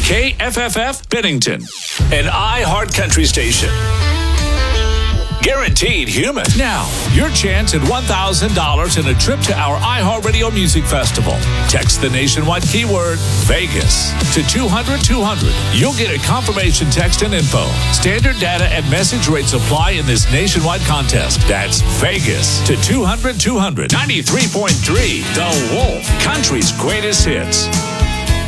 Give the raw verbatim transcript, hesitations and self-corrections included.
K F F F Bennington, an iHeart Country station. Guaranteed human. Now, your chance at one thousand dollars and a trip to our iHeartRadio Music Festival. Text the nationwide keyword Vegas to two hundred two hundred. You'll get a confirmation text and info. Standard data and message rates apply in this nationwide contest. That's Vegas to two hundred two hundred. ninety-three point three The Wolf, country's greatest hits.